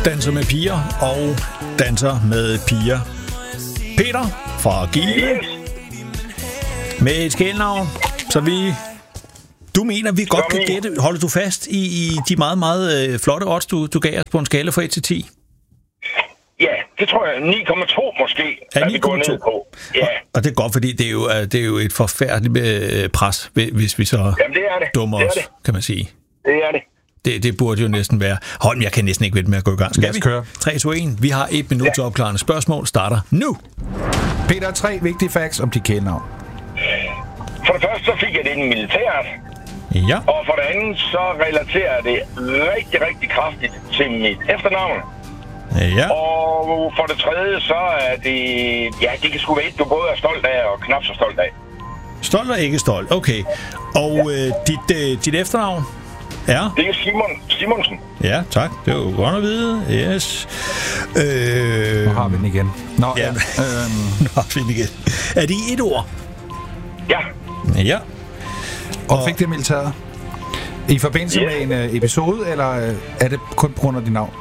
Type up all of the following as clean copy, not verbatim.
danser med piger og danser med piger. Peter fra Give med et skælnavn, så du mener, vi godt kan gætte. Holder du fast i de meget, meget flotte odds, du gav os på en skala fra 1 til 10? Ja, det tror jeg. 9,2 måske, ja, vi går ned på. Ja. Og det er godt, fordi det er jo et forfærdeligt pres, hvis vi så dummer os, kan man sige. Det er det. Det burde jo næsten være. Holm, jeg kan næsten ikke vente med at gå i gang. Skal vi køre? 3, 2, 1. Vi har 1 minut til opklarende spørgsmål. Starter nu. Peter, 3 vigtige facts om dit kælenavn. For det første, så fik jeg det i militæret. Ja. Og for det andet, så relaterer det rigtig, rigtig kraftigt til mit efternavn. Ja. Og for det tredje, så er det... Ja, det kan sgu være et, du både er stolt af og knap så stolt af. Stolt og ikke stolt, okay. Og dit efternavn er? Det er Simonsen. Ja, tak. Det var jo godt at vide. Yes. Nu har vi den igen. Nu har vi den igen. Er det i et ord? Ja. Ja. Og fik det militæret? I forbindelse med en episode, eller er det kun på grund af dit navn?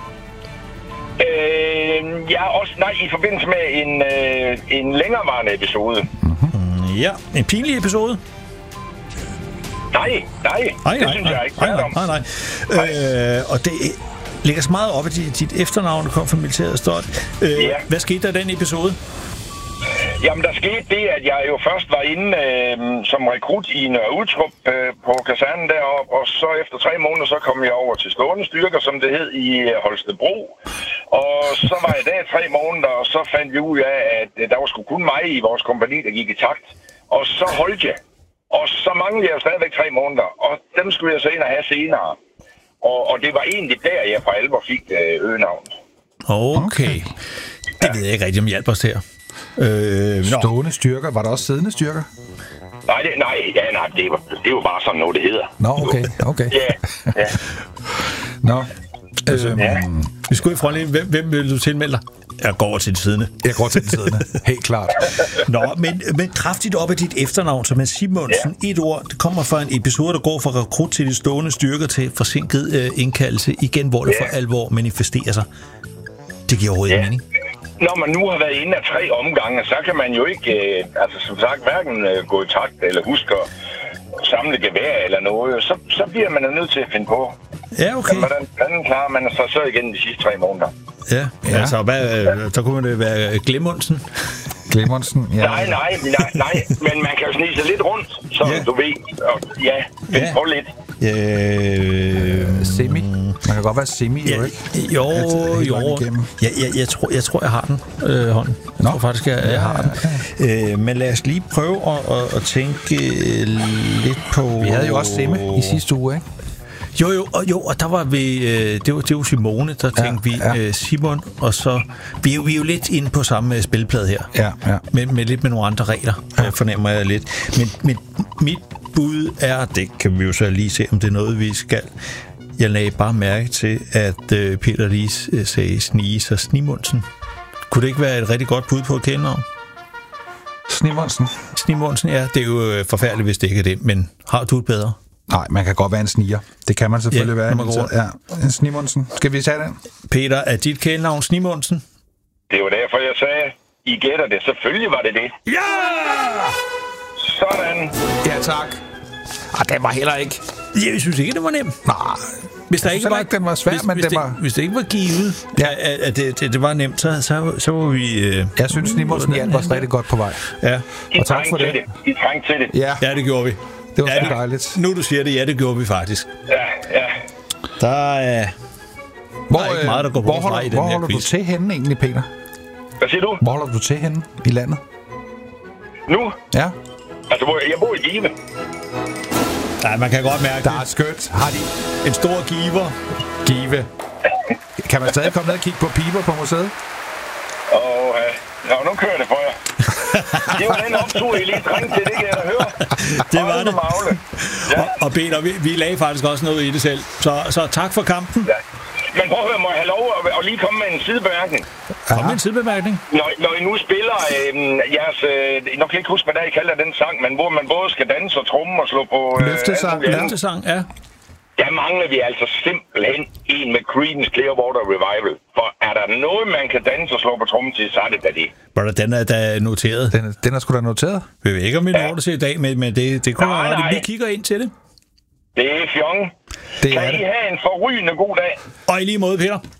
I forbindelse med en længerevarende episode. Mm-hmm. Ja, en pinlig episode? Nej, det synes jeg ikke. Nej. Og det ligger så meget op i dit efternavn, der kom fra militæret stolt. Hvad skete der i den episode? Jamen, der skete det, at jeg jo først var inde som rekrut i Nørre Uttrup på kasernen deroppe, og så efter 3 måneder, så kom jeg over til stående styrker, som det hed, i Holstebro. Og så var jeg der i 3 måneder, og så fandt vi ud af, at der var sgu kun mig i vores kompagni, der gik i takt. Og så holdt jeg. Og så manglede jeg stadigvæk 3 måneder, og dem skulle jeg så ind og have senere. Og det var egentlig der, jeg for alvor fik øgenavnet. Okay. Det ved jeg ikke rigtig, om hjælp os her. Stående styrker. Var der også siddende styrker? Nej, det var bare sådan noget, det hedder. Nå, okay. Ja. Nå. Vi skulle i front. Hvem vil du tilmelde dig? Jeg går til det siddende. Helt klart. Nå, men kraftigt op af dit efternavn, som er Simonsen. Et ord, det kommer fra en episode, der går fra rekrut til de stående styrker til forsinket indkaldelse igen, hvor det for alvor manifesterer sig. Det giver overhovedet mening. Når man nu har været inde af 3 omgange, så kan man jo ikke, som sagt, hverken gå i takt eller huske at samle gevær eller noget. Så bliver man jo nødt til at finde på. Ja, okay. Hvordan klarer man sig så igen de sidste 3 måneder? Ja. Altså, så kunne det være Glemundsen. Glemundsen, ja. Nej, men man kan jo snige sig lidt rundt, som du ved. Og finde på lidt. Semi. Man kan godt være semi, jo ikke? Jo. Jeg tror, jeg har den hånden. Jeg tror faktisk, jeg har den. Men lad os lige prøve at tænke lidt på... Vi havde jo også semi i sidste uge, ikke? Jo, og der var vi, det var Simone, der tænkte vi Simon, og så, vi er jo lidt inde på samme spilplade her, med lidt med nogle andre regler, fornemmer jeg lidt, men mit bud er, det kan vi jo så lige se, om det er noget, vi skal. Jeg lagde bare mærke til, at Peter lige sagde snige sig Snimundsen. Kunne det ikke være et rigtig godt bud på et kælenavn? Snimundsen, ja, det er jo forfærdeligt, hvis det ikke er det, men har du et bedre? Nej, man kan godt være en sniger. Det kan man selvfølgelig være. En Snimundsen. Skal vi tage den? Peter, er dit kælenavn Snimundsen? Det var derfor, jeg sagde, I gætter det. Selvfølgelig var det det. Ja! Sådan. Ja, tak. Den var heller ikke. Jeg synes ikke, det var nemt. Nej. Hvis der ikke var, den var svær, hvis det ikke var givet, at det var nemt, så var vi... Jeg synes, Snimundsen hjalp os rigtig godt på vej. Ja. Og tak for det. I trængte til det. Ja, det gjorde vi. Det var så dejligt. Nu du siger det, det gjorde vi faktisk. Ja. Der er ikke meget, der går på vej i den her quiz. Hvor holder du til henne egentlig, Peter? Hvad siger du? Hvor holder du til henne i landet? Nu? Ja. Altså, jeg bor i Give. Nej, man kan godt mærke der er skønt. Har de en stor Give. Kan man stadig komme ned og kigge på piber på museet? Nu kører det for jer. Det var den optur, I lige trængte til, det kan jeg da høre. Det var det. Og Peter, vi lagde faktisk også noget i det selv. Så tak for kampen. Ja. Men prøv at høre, må jeg have lov at lige komme med en sidebemærkning? Kom med en sidebemærkning? Når I nu spiller jeres... Nu kan jeg ikke huske, hvad der I kalder den sang, men hvor man både skal danse og tromme og slå på... Løftesang, ja. Der mangler vi altså simpelthen en med Creedence Clearwater Revival. For er der noget, man kan danse og slå på trommen til, så er det da det. Den er da noteret. Den er sgu da noteret. Vi ved ikke, om vi når det til i dag, men det kunne være, vi kigger ind til det. Det er fjong. Kan I have en forrygende god dag? Og i lige måde, Peter.